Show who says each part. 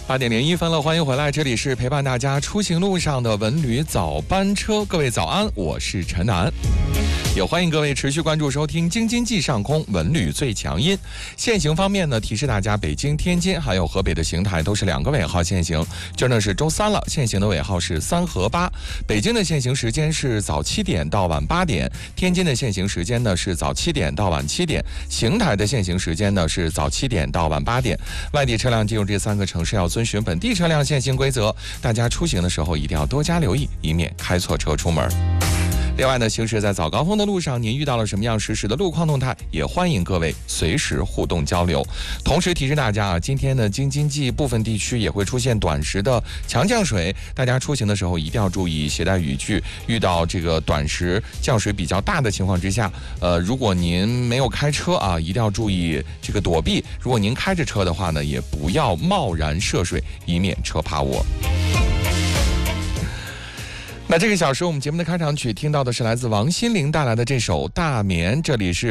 Speaker 1: 8:01了，欢迎回来，这里是陪伴大家出行路上的文旅早班车，各位早安，我是陈楠。也欢迎各位持续关注收听京津冀上空文旅最强音。限行方面呢，提示大家，北京、天津还有河北的邢台都是2个尾号限行。这呢是周3了，限行的尾号是3和8。北京的限行时间是早7点到晚8点，天津的限行时间呢是早7点到晚7点，邢台的限行时间呢是早7点到晚8点。外地车辆进入这3个城市要遵循本地车辆限行规则，大家出行的时候一定要多加留意，以免开错车出门。另外呢，行驶在早高峰的路上，您遇到了什么样实时的路况动态，也欢迎各位随时互动交流。同时提示大家啊，今天呢京津冀部分地区也会出现短时的强降水，大家出行的时候一定要注意携带雨具。遇到这个短时降水比较大的情况之下，如果您没有开车啊，一定要注意这个躲避；如果您开着车的话呢，也不要贸然涉水，以免车趴窝。那这个小时我们节目的开场曲听到的是来自王心凌带来的这首《大眠》，这里是